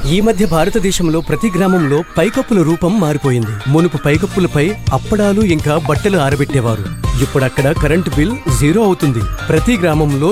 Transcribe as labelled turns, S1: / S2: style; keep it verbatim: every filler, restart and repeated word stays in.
S1: ఈ మధ్య భారతదేశంలో ప్రతి గ్రామంలో పైకప్పుల రూపం మారిపోయింది. మునుపు పైకప్పులపై అప్పడాలు ఇంకా బట్టలు ఆరబెట్టేవారు. ఇప్పుడు అక్కడ కరెంటు బిల్ జీరో అవుతుంది. ప్రతి గ్రామంలో